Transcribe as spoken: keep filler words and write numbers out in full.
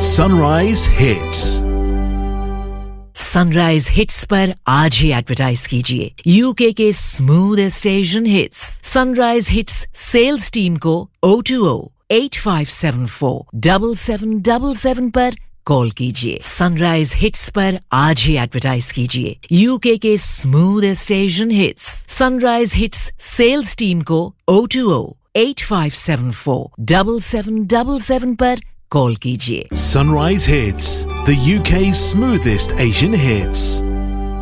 Sunrise Hits. Sunrise hits पर आज ही advertise कीजिए यूके के smoothest Asian hits sunrise hits sales team को O two O eight five seven four seven seven seven seven पर call कीजिए। Sunrise hits पर आज ही एडवर्टाइज कीजिए यूके के smoothest Asian hits sunrise hits sales team को O two O eight five seven four seven seven seven seven पर call कीजिए। Sunrise Hits, the U K's smoothest Asian hits.